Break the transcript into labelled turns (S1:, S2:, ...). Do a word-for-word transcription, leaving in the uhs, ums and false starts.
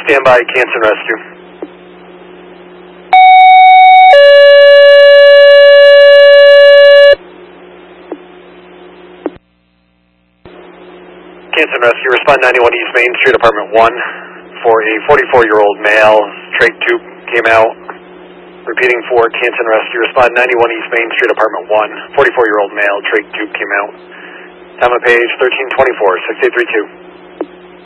S1: stand by, Cancer Rescue. Cancer Rescue, respond ninety-one East Main Street, apartment one, for a forty-four-year-old male. Trach tube came out. Repeating for Cancer Rescue, respond ninety-one East Main Street, apartment one, forty-four-year-old male. Trach tube came out. Time of page thirteen twenty-four, six eight three two.